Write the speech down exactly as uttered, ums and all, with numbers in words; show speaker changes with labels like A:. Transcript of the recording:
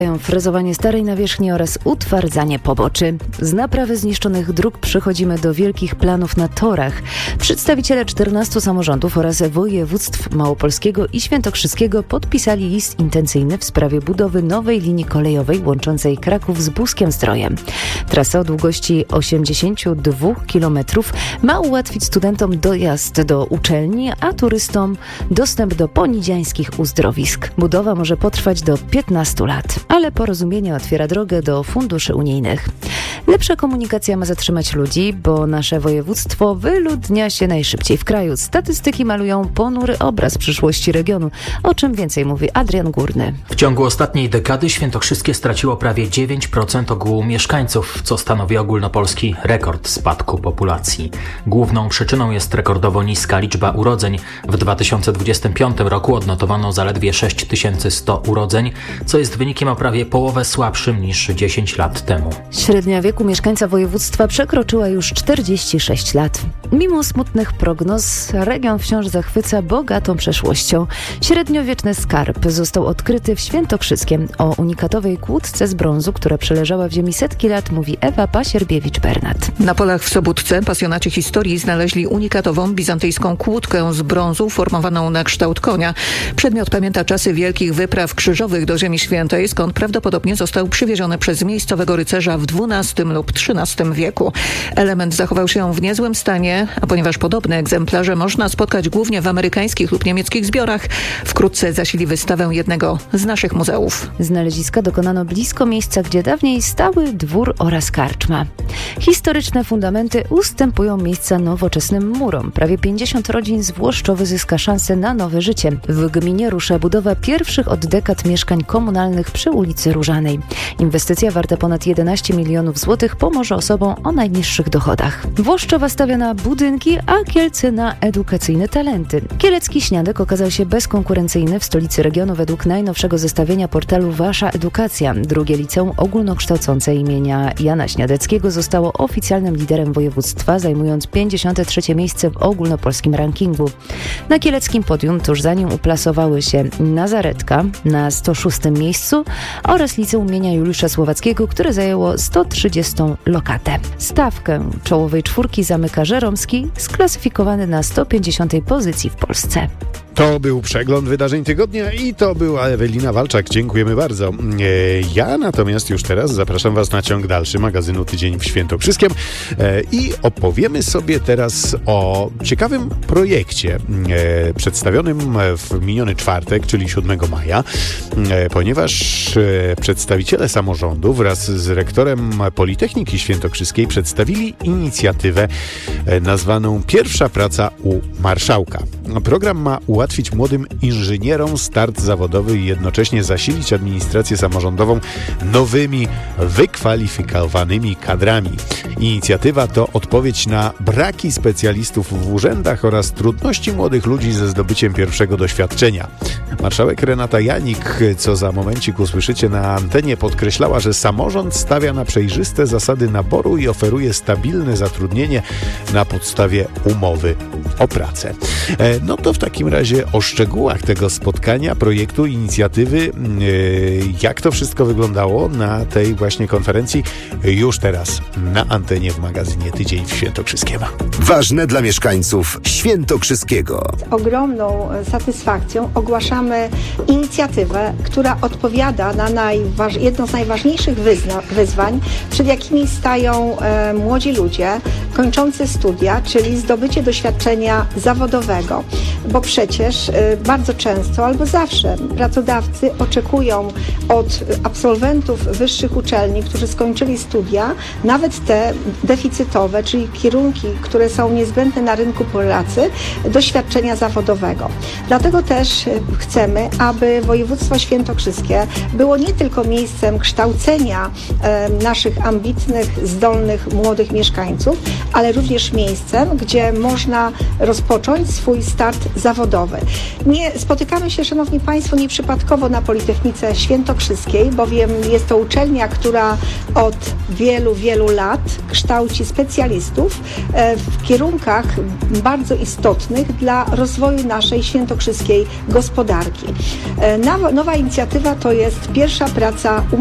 A: Frezowanie starej nawierzchni oraz utwardzanie poboczy. Z naprawy zniszczonych dróg przechodzimy do wielkich planów na torach. Przedstawiciele czternastu samorządów oraz województw małopolskiego i świętokrzyskiego podpisali list intencyjny w sprawie budowy nowej linii kolejowej łączącej Kraków z Buskiem-Zdrojem. Trasa o długości osiemdziesiąt dwa kilometry ma ułatwić studentom dojazd do uczelni, a turystom dostęp do ponidziańskich uzdrowisk. Budowa może potrwać do piętnastu lat. Ale porozumienie otwiera drogę do funduszy unijnych. Lepsza komunikacja ma zatrzymać ludzi, bo nasze województwo wyludnia się najszybciej w kraju. Statystyki malują ponury obraz przyszłości regionu, o czym więcej mówi Adrian Górny.
B: W ciągu ostatniej dekady Świętokrzyskie straciło prawie dziewięć procent ogółu mieszkańców, co stanowi ogólnopolski rekord spadku populacji. Główną przyczyną jest rekordowo niska liczba urodzeń. W dwa tysiące dwudziestym piątym roku odnotowano zaledwie sześć tysięcy sto urodzeń, co jest wynikiem o prawie połowę słabszym niż dziesięć lat temu.
A: Średnia wieku mieszkańca województwa przekroczyła już czterdzieści sześć lat. Mimo smutnych prognoz, region wciąż zachwyca bogatą przeszłością. Średniowieczny skarb został odkryty w Świętokrzyskiem. O unikatowej kłódce z brązu, która przeleżała w ziemi setki lat, mówi Ewa Pasierbiewicz-Bernat.
C: Na polach w Sobótce pasjonaci historii znaleźli unikatową bizantyjską kłódkę z brązu formowaną na kształt konia. Przedmiot pamięta czasy wielkich wypraw krzyżowych do Ziemi Świętej, skąd prawdopodobnie został przywieziony przez miejscowego rycerza w dwunastym lub trzynastym wieku. Element zachował się w niezłym stanie, a ponieważ podobne egzemplarze można spotkać głównie w amerykańskich lub niemieckich zbiorach, wkrótce zasili wystawę jednego z naszych muzeów.
A: Znaleziska dokonano blisko miejsca, gdzie dawniej stały dwór oraz karczma. Historyczne fundamenty ustępują miejsca nowoczesnym murom. Prawie pięćdziesiąt rodzin z Włoszczowy zyska szansę na nowe życie. W gminie rusza budowa pierwszych od dekad mieszkań komunalnych przy ulicy Różanej. Inwestycja warta ponad jedenaście milionów złotych pomoże osobom o najniższych dochodach. Włoszczowa stawia na budynki, a Kielce na edukacyjne talenty. Kielecki Śniadek okazał się bezkonkurencyjny w stolicy regionu według najnowszego zestawienia portalu Wasza Edukacja. Drugie liceum ogólnokształcące imienia Jana Śniadeckiego zostało oficjalnym liderem województwa, zajmując pięćdziesiąte trzecie miejsce w ogólnopolskim rankingu. Na kieleckim podium tuż za nim uplasowały się Nazaretka na sto szóstym miejscu oraz liceum imienia Juliusza Słowackiego, które zajęło sto trzydziestą lokatę. Stawkę czołowej czwórki zamyka Żeromski, sklasyfikowany na sto pięćdziesiątej pozycji w Polsce.
D: To był przegląd wydarzeń tygodnia i to była Ewelina Walczak. Dziękujemy bardzo. Ja natomiast już teraz zapraszam Was na ciąg dalszy magazynu Tydzień w Świętokrzyskiem i opowiemy sobie teraz o ciekawym projekcie przedstawionym w miniony czwartek, czyli siódmego maja, ponieważ przedstawiciele samorządu wraz z rektorem Politechniki Świętokrzyskiej przedstawili inicjatywę nazwaną Pierwsza praca u marszałka. Program ma ułatwić młodym inżynierom start zawodowy i jednocześnie zasilić administrację samorządową nowymi, wykwalifikowanymi kadrami. Inicjatywa to odpowiedź na braki specjalistów w urzędach oraz trudności młodych ludzi ze zdobyciem pierwszego doświadczenia. Marszałek Renata Janik, co za momencik usłyszycie na antenie, podkreślała, że samorząd stawia na przejrzyste zasady naboru i oferuje stabilne zatrudnienie na podstawie umowy o pracę. No to w takim razie o szczegółach tego spotkania, projektu, inicjatywy, jak to wszystko wyglądało na tej właśnie konferencji, już teraz na antenie w magazynie Tydzień w Świętokrzyskiem.
E: Ważne dla mieszkańców Świętokrzyskiego.
F: Z ogromną satysfakcją ogłaszamy inicjatywę, która odpowiada na najważ- jedno z najważniejszych wyzna- wyzwań, przed jakimi stają e, młodzi ludzie kończący studia, czyli zdobycie doświadczenia zawodowego. Bo przecież y, bardzo często albo zawsze pracodawcy oczekują od absolwentów wyższych uczelni, którzy skończyli studia, nawet te deficytowe, czyli kierunki, które są niezbędne na rynku pracy, doświadczenia zawodowego. Dlatego też y, chcemy, aby województwo świętokrzyskie było nie tylko miejscem kształcenia y, naszych ambitnych, zdolnych, młodych mieszkańców, ale również miejscem, gdzie można rozpocząć swój start zawodowy. Nie spotykamy się, Szanowni Państwo, nieprzypadkowo na Politechnice Świętokrzyskiej, bowiem jest to uczelnia, która od wielu, wielu lat kształci specjalistów w kierunkach bardzo istotnych dla rozwoju naszej świętokrzyskiej gospodarki. Nowa inicjatywa to jest pierwsza praca